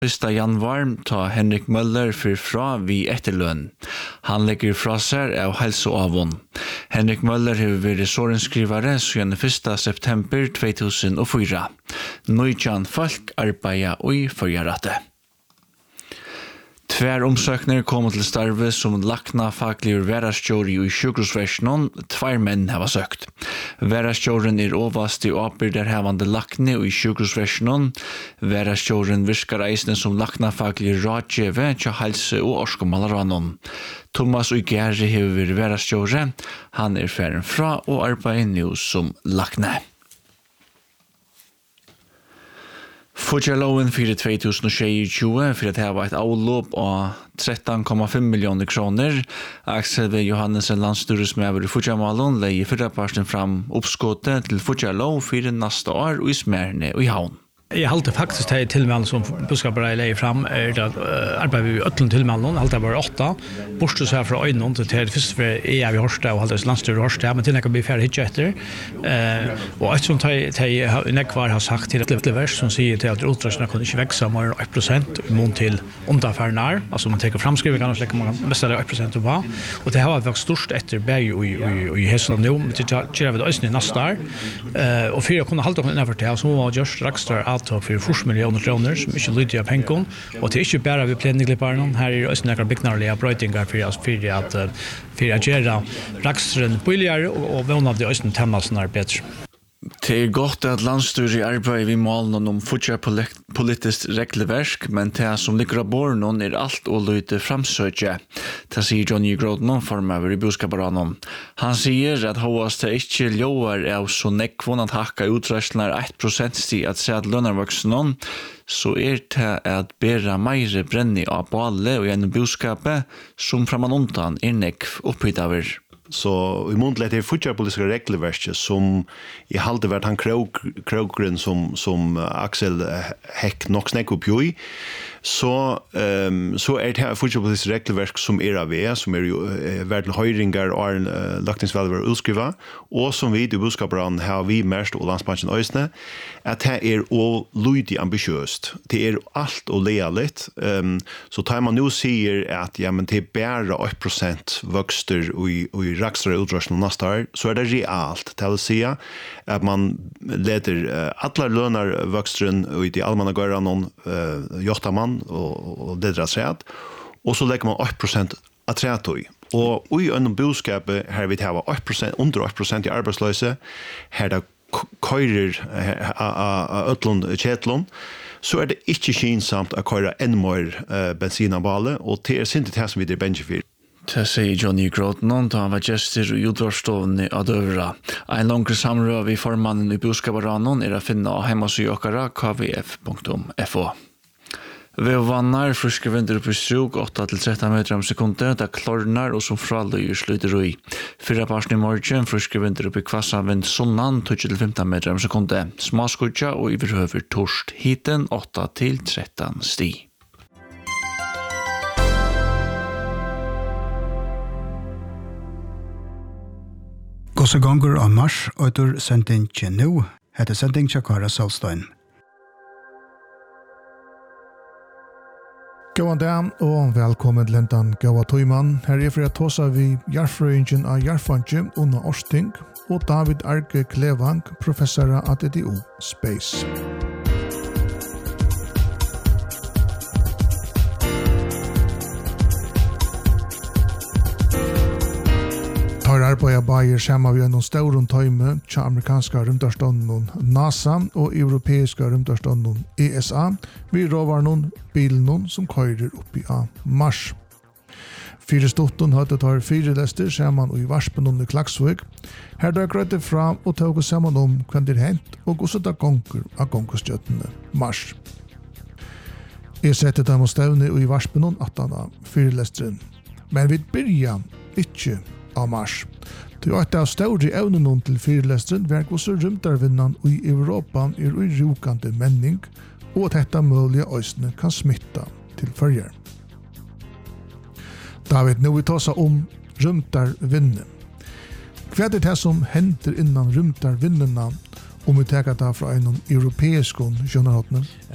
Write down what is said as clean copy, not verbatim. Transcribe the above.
1. januar tar Henrik Møller fra vi etterlønn. Han legger fra seg av helseavånd. Henrik Møller har vært sorenskrivare siden 1. september 2004. Nøytjan folk arbeider i førjerette. Tvær omsøkner kommer til starve som lakna faglig værastjóri i sjukhusversjonen, 2 menn har søkt. Værastjóren overast i åpyrderhevande lakne i sjukhusversjonen. Værastjóren virkar eisne som lakna faglig rådgjeve til helse- og orskomalarannon. Thomas Uigeri har vært værastjóre. Han ferden fra og arbeider nå som lakne. Fudjarloven for 2022 for at det var et avlåp av 13,5 millioner kroner. Axel V. Johannessen, landsstyresmedlem i Fudjarmalen, leier fyrreparten fram oppskottet til Fudjarlov for neste år og i Smerne og i Havn. Jeg halte faktisk til tilmelden som budskapere leier fram at arbeider vi øtlen tilmelden, halte bare 8. Bortsett seg fra øynene til det første for vi Horstad og halte landstyret Horstad, men til det kan bli færre hitje etter. Og et som Nekvar har sagt til et vers som sier til at ultrasjene kunne ikke vekse mer enn 1% i mån til omdafærnar, altså man tenker framskrivingen og slik man mest er 1% på. Og det har vært størst etter beg i Hesland nå, men det gjør vi det øyne i neste år. Og for å kunne halte innenfor det, så må man gjøre straks avtag for 4 millioner kroner, som ikke lyder av pengen. Og det ikke bare vi pleniglipperne. Her er også noen byggnarlige brøytinger for å gjøre raksteren billigere og våne av de også temmelsene bedre. Det er godt at landstyret arbeider ved målene om politisk regelverk, men det som ligger av borgen er alt å lyde framsøkje. Det sier Johnny Grodnon, formøver i budskaperanen. Han sier at håast det ikke lover av så nekvån at hakka utreislen 1% stig at se at lønnervoksen så det at bæra meire brenni av balle og gjennom budskapet som framan undan nekv opphyttaver. Så i måned det fudjarpolitiska regelverket som I halde vært han krogren som Axel Heck nok snakk opp jo I, så det fudjarpolitiska regelverk som av som jo vært til høyringar og lagtingsvalg var utskriva, og som vi i budskaperen har vi mest og landsbanken øysene, at det og lydig ambitiøst. Det alt og lealigt. Så tar man nå sier at ja, men det bare 8% vokster i rakstra utrustning neste år, så det realt. Det vil si at man leder alle lønner voksteren i de allmänna gøyene gjørter man og leder seg, og så legger man 8% av trætøy. Og i en budskapet her vi har 8%, under 8% i arbeidsløse, her det køyrer av øtlund kjetlund, så det ikke kinsamt å køyre en mer bensin av bale, og det ikke det som vi bencher for. Det sier Johnny Grodnon, da han var gjester i utvarstående av døvra. En langere samrøv i formannen i budskaperanen å finne av hjemmesøkere kvf.fo. Ved vannar friske vinder opp i strok 8-13 meter om sekundet, da klornar og som fraløyer slutter ui. 4 parten i morgen friske vinder opp i kvassa vind sunnan 12-15 meter om sekundet. Smaskudja og iverhøver torst hiten 8-13 sti. Gosse gonger av mars, øyder sending til nå, heter sending til Kara Salstein. Gåan dag og velkommen til hentan Gåa Tøyman. Her for å tåsa vi Jarfrøyingen av Jarfange under Årsting og David Arke Klevang, professor at EDU Space. Tar arbeidet bager sammen ved noen større tøyme til amerikanske rymdarstånden NASA og europeiske rymdarstånden ESA. Vi råvar noen bilen som køyrer oppi av Mars. 4 stotten hadde tar 4 lester sammen i Varspen under Klaksvøk. Her døk rett fra og tog sammen om hva det hent og også da gonger av gongestjøttene Mars. Jeg setter dem og stevne i Varspen at han har 4 lesteren. Men vi begynner ikke av Mars. Det er et av større evnen til 4-lesteren verk også rymdarvinnan i Europa i rukande menning og at dette mulige øysene kan smitta til følger. David, nå vi tar seg om rymdarvinnen. Hva er det som hender innan rymdarvinnene om vi tenker det fra en europeisk journalhåttene?